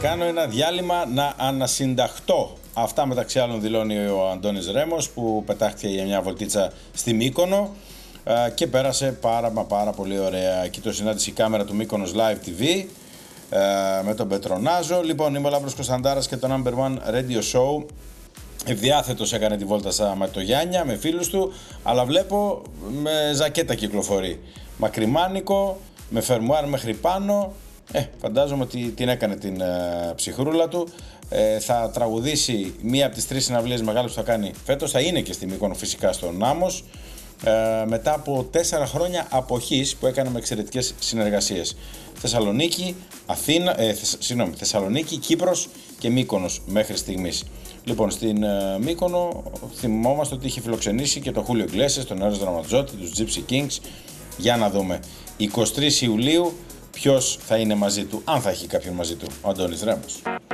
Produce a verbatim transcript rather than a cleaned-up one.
κάνω ένα διάλειμμα να ανασυνταχτώ. Αυτά μεταξύ άλλων δηλώνει ο Αντώνης Ρέμος, που πετάχτηκε για μια βολτίτσα στη Μύκονο και πέρασε πάρα μα πάρα πολύ ωραία. Εκεί το συνάντησε η κάμερα του Μύκονος Live τι βι με τον Πετρονάζο. Λοιπόν, είμαι ο Λάμπρος Κωνσταντάρας και το Number One Radio Show. Ευδιάθετος έκανε τη βόλτα με το Γιάννια, με φίλους του, αλλά βλέπω με ζακέτα κυκλοφορεί. Μακριμάνικο, με φερμουάρ μέχρι πάνω. Ε, φαντάζομαι ότι την έκανε την ε, ψυχρούλα του. Ε, θα τραγουδήσει μία από τις τρεις συναυλίες μεγάλες που θα κάνει φέτος. Θα είναι και στη Μύκονο φυσικά στον Νάμος. Ε, μετά από τέσσερα χρόνια αποχής που έκανε με εξαιρετικές συνεργασίες. Θεσσαλονίκη, Αθήνα, ε, θεσ, συγγνώμη, Θεσσαλονίκη, Κύπρος και Μύκονος μέχρι στιγμής. Λοιπόν, στην ε, Μύκονο θυμόμαστε ότι είχε φιλοξενήσει και τον Χούλιο Γκλέσες, τον Έρος Δραματζότη, τους Gypsy Kings. Για να δούμε, εικοστή τρίτη Ιουλίου ποιος θα είναι μαζί του, αν θα έχει κάποιον μαζί του, ο Αντώνης Ρέμος.